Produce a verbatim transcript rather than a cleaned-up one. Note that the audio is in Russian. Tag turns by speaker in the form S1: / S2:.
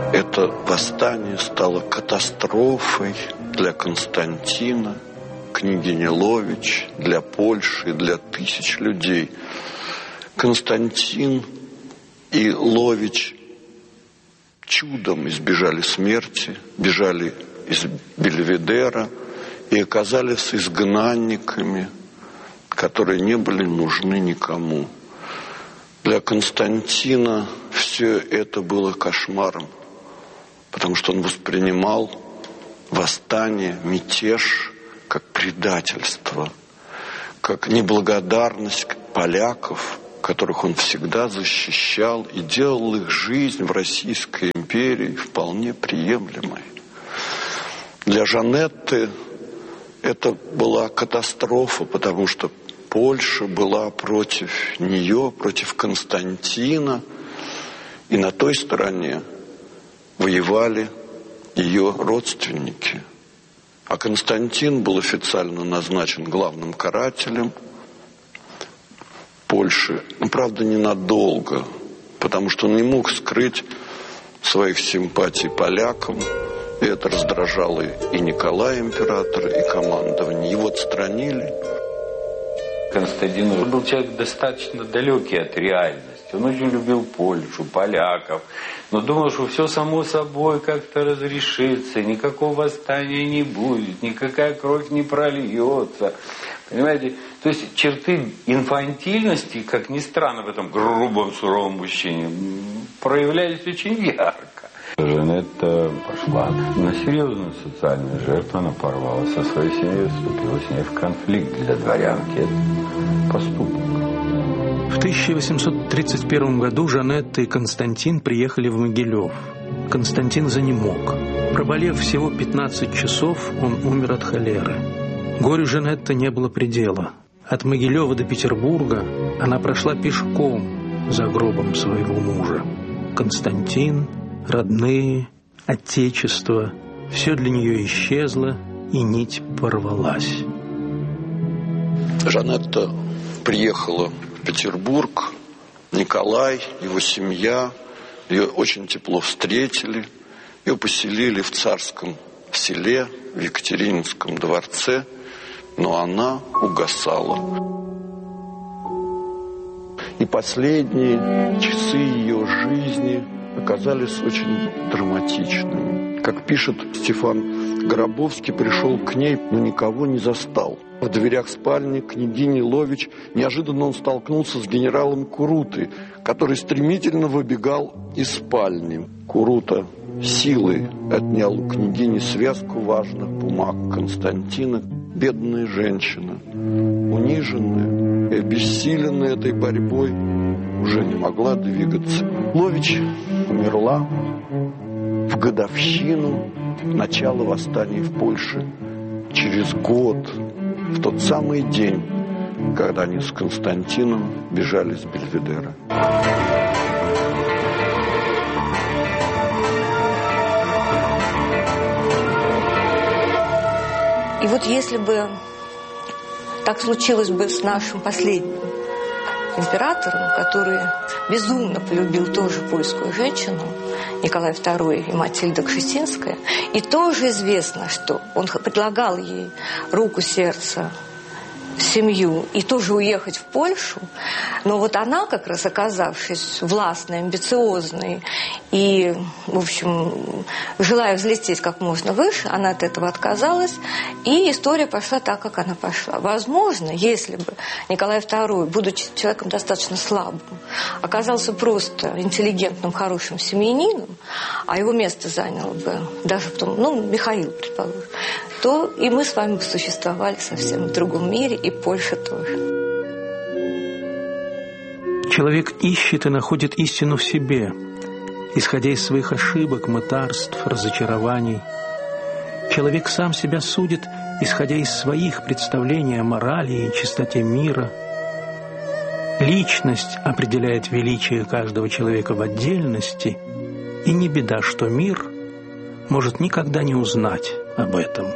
S1: Это восстание стало катастрофой для Константина, княгини Лович, для Польши, для тысяч людей. Константин и Лович чудом избежали смерти, бежали из Бельведера и оказались изгнанниками, которые не были нужны никому. Для Константина все это было кошмаром, потому что он воспринимал восстание, мятеж как предательство, как неблагодарность поляков, которых он всегда защищал и делал их жизнь в Российской империи вполне приемлемой. Для Жанетты это была катастрофа, потому что Польша была против нее, против Константина, и на той стороне воевали ее родственники. А Константин был официально назначен главным карателем Польши. Ну, правда, ненадолго, потому что он не мог скрыть своих симпатий полякам. И это раздражало и Николая императора, и командование. Его отстранили.
S2: Константин был человек достаточно далекий от реальности. Он очень любил Польшу, поляков, но думал, что все само собой как-то разрешится, никакого восстания не будет, никакая кровь не прольется. Понимаете? То есть черты инфантильности, как ни странно, в этом грубом, суровом мужчине, проявлялись очень ярко. Жанетта пошла на серьезную социальную жертву, она порвала со своей семьей, вступила с ней в конфликт. Для дворянки это поступок.
S3: В тысяча восемьсот тридцать первом году Жанетта и Константин приехали в Могилев. Константин занемог. Проболев всего пятнадцать часов, он умер от холеры. Горю Жанетты не было предела. От Могилева до Петербурга она прошла пешком за гробом своего мужа. Константин, родные, отечество – все для нее исчезло, и нить порвалась.
S1: Жанетта приехала в Петербург. Николай, его семья ее очень тепло встретили. Ее поселили в Царском селе, в Екатерининском дворце, но она угасала. И последние часы ее жизни оказались очень драматичными. Как пишет Стефан Горобовский, пришел к ней, но никого не застал. В дверях спальни княгини Лович неожиданно он столкнулся с генералом Куруты, который стремительно выбегал из спальни. Курута силой отнял у княгини связку важных бумаг Константина. Бедная женщина, униженная и обессиленная этой борьбой, уже не могла двигаться. Лович умерла в годовщину начала восстания в Польше, через год, в тот самый день, когда они с Константином бежали с Бельведера.
S4: И вот если бы так случилось бы с нашим последним императором, который безумно полюбил тоже польскую женщину, Николай второй и Матильда Кшесинская, и тоже известно, что он предлагал ей руку, сердце, семью и тоже уехать в Польшу, но вот она, как раз оказавшись властной, амбициозной и, в общем, желая взлететь как можно выше, она от этого отказалась, и история пошла так, как она пошла. Возможно, если бы Николай второй, будучи человеком достаточно слабым, оказался просто интеллигентным, хорошим семьянином, а его место занял бы даже потом, ну, Михаил, предположим, то и мы с вами бы существовали совсем в другом мире, и Польша тоже.
S3: Человек ищет и находит истину в себе, исходя из своих ошибок, мытарств, разочарований. Человек сам себя судит, исходя из своих представлений о морали и чистоте мира. Личность определяет величие каждого человека в отдельности, и не беда, что мир может никогда не узнать об этом.